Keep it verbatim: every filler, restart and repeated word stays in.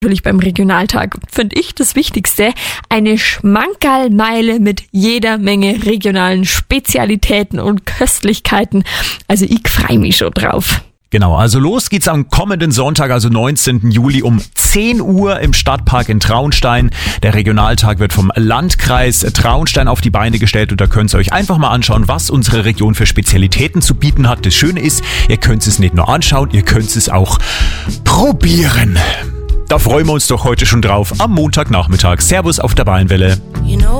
Natürlich beim Regionaltag finde ich das Wichtigste, eine Schmankerlmeile mit jeder Menge regionalen Spezialitäten und Köstlichkeiten. Also ich freue mich schon drauf. Genau, also los geht's am kommenden Sonntag, also neunzehnten Juli um zehn Uhr im Stadtpark in Traunstein. Der Regionaltag wird vom Landkreis Traunstein auf die Beine gestellt und da könnt ihr euch einfach mal anschauen, was unsere Region für Spezialitäten zu bieten hat. Das Schöne ist, ihr könnt es nicht nur anschauen, ihr könnt es auch probieren. Da freuen wir uns doch heute schon drauf am Montagnachmittag. Servus auf der Bayernwelle. You know